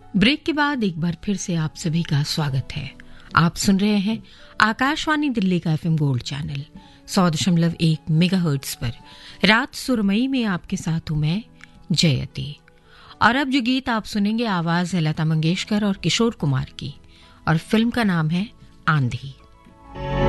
Break के बाद एक बार फिर से आप सभी का स्वागत है। आप सुन रहे हैं आकाशवाणी दिल्ली का एफएम गोल्ड चैनल 100.1 मेगाहर्ट्ज पर। रात सुरमई में आपके साथ हूं मैं जयती। और अब जो गीत आप सुनेंगे आवाज है लता मंगेशकर और किशोर कुमार की, और फिल्म का नाम है आंधी।